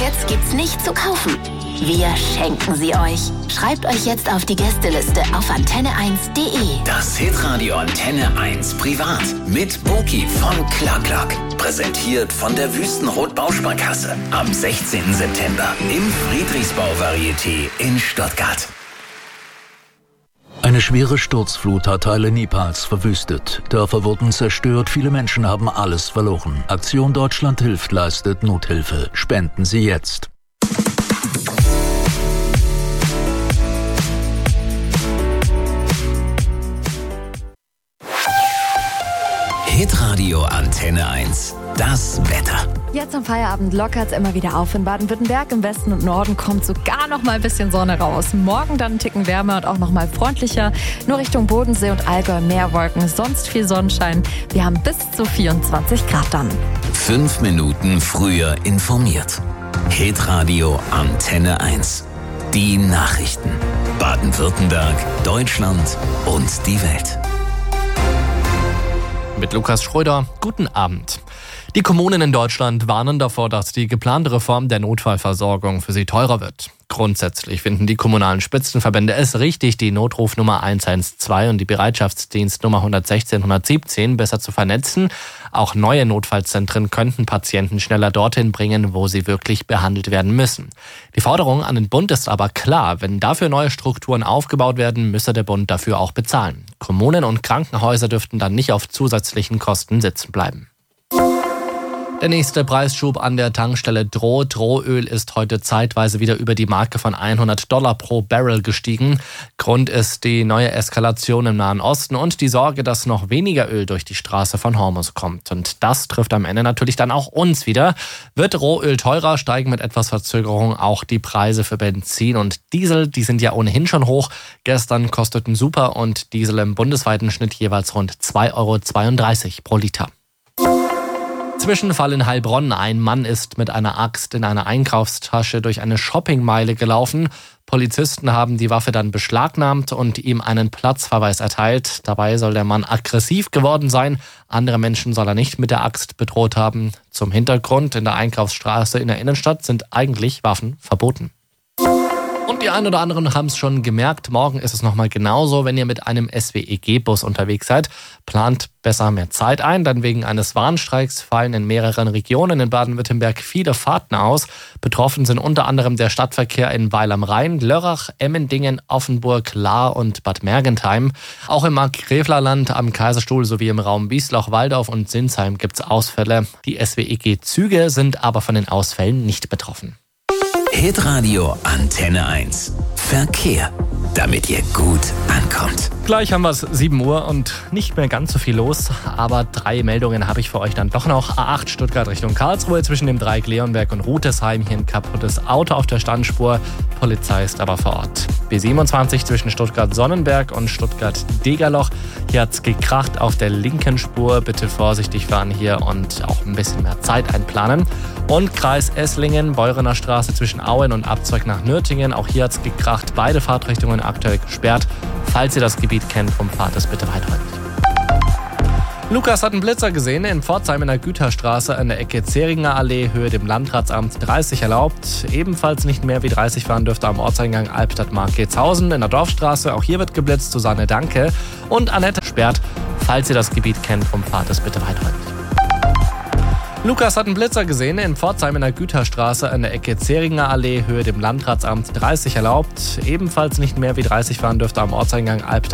Tickets gibt's nicht zu kaufen. Wir schenken sie euch. Schreibt euch jetzt auf die Gästeliste auf antenne1.de. Das Hitradio Antenne 1 Privat mit Boki von Clark. Präsentiert von der Wüstenrot Bausparkasse. Am 16. September im Friedrichsbau-Varieté in Stuttgart. Eine schwere Sturzflut hat Teile Nepals verwüstet. Dörfer wurden zerstört, viele Menschen haben alles verloren. Aktion Deutschland hilft leistet Nothilfe. Spenden Sie jetzt. Hitradio Antenne 1. Das Wetter. Jetzt am Feierabend lockert es immer wieder auf in Baden-Württemberg. Im Westen und Norden kommt sogar noch mal ein bisschen Sonne raus. Morgen dann einen Ticken wärmer und auch noch mal freundlicher. Nur Richtung Bodensee und Allgäu mehr Wolken, sonst viel Sonnenschein. Wir haben bis zu 24 Grad dann. 5 Minuten früher informiert. Hitradio Antenne 1. Die Nachrichten. Baden-Württemberg, Deutschland und die Welt. Mit Lukas Schröder, guten Abend. Die Kommunen in Deutschland warnen davor, dass die geplante Reform der Notfallversorgung für sie teurer wird. Grundsätzlich finden die kommunalen Spitzenverbände es richtig, die Notrufnummer 112 und die Bereitschaftsdienstnummer 116/117 besser zu vernetzen. Auch neue Notfallzentren könnten Patienten schneller dorthin bringen, wo sie wirklich behandelt werden müssen. Die Forderung an den Bund ist aber klar: Wenn dafür neue Strukturen aufgebaut werden, müsse der Bund dafür auch bezahlen. Kommunen und Krankenhäuser dürften dann nicht auf zusätzlichen Kosten sitzen bleiben. Der nächste Preisschub an der Tankstelle droht. Rohöl ist heute zeitweise wieder über die Marke von $100 pro Barrel gestiegen. Grund ist die neue Eskalation im Nahen Osten und die Sorge, dass noch weniger Öl durch die Straße von Hormuz kommt. Und das trifft am Ende natürlich dann auch uns wieder. Wird Rohöl teurer, steigen mit etwas Verzögerung auch die Preise für Benzin und Diesel. Die sind ja ohnehin schon hoch. Gestern kosteten Super und Diesel im bundesweiten Schnitt jeweils rund 2,32 € pro Liter. Zwischenfall in Heilbronn. Ein Mann ist mit einer Axt in einer Einkaufstasche durch eine Shoppingmeile gelaufen. Polizisten haben die Waffe dann beschlagnahmt und ihm einen Platzverweis erteilt. Dabei soll der Mann aggressiv geworden sein. Andere Menschen soll er nicht mit der Axt bedroht haben. Zum Hintergrund: In der Einkaufsstraße in der Innenstadt sind eigentlich Waffen verboten. Und die einen oder anderen haben es schon gemerkt, morgen ist es nochmal genauso. Wenn ihr mit einem SWEG-Bus unterwegs seid, plant besser mehr Zeit ein, denn wegen eines Warnstreiks fallen in mehreren Regionen in Baden-Württemberg viele Fahrten aus. Betroffen sind unter anderem der Stadtverkehr in Weil am Rhein, Lörrach, Emmendingen, Offenburg, Lahr und Bad Mergentheim. Auch im Markgräflerland, am Kaiserstuhl sowie im Raum Wiesloch, Waldorf und Sinsheim gibt es Ausfälle. Die SWEG-Züge sind aber von den Ausfällen nicht betroffen. Hitradio Antenne 1. Verkehr, damit ihr gut ankommt. Gleich haben wir es 7 Uhr und nicht mehr ganz so viel los, aber 3 Meldungen habe ich für euch dann doch noch. A8 Stuttgart Richtung Karlsruhe, zwischen dem Dreieck Leonberg und Rutesheim hier ein kaputtes Auto auf der Standspur. Polizei ist aber vor Ort. B27 zwischen Stuttgart-Sonnenberg und Stuttgart-Degerloch. Hier hat es gekracht auf der linken Spur. Bitte vorsichtig fahren hier und auch ein bisschen mehr Zeit einplanen. Und Kreis Esslingen, Beurener Straße zwischen Auen und Abzweig nach Nürtingen. Auch hier hat es gekracht. Beide Fahrtrichtungen aktuell gesperrt. Falls ihr das Gebiet kennt, umfahrt es bitte weiträumig. Lukas hat einen Blitzer gesehen in Pforzheim in der Güterstraße an der Ecke Zeringer Allee, Höhe dem Landratsamt 30 erlaubt. Ebenfalls nicht mehr wie 30 fahren dürfte am Ortseingang Albstadt-Marketshausen in der Dorfstraße. Auch hier wird geblitzt. Susanne Danke. Und Annette sperrt. Falls ihr das Gebiet kennt, umfahrt es bitte weiträumig. Lukas hat einen Blitzer gesehen in Pforzheim in der Güterstraße an der Ecke Zeringer Allee, Höhe dem Landratsamt 30 erlaubt. Ebenfalls nicht mehr wie 30 fahren dürfte am Ortseingang Albstadt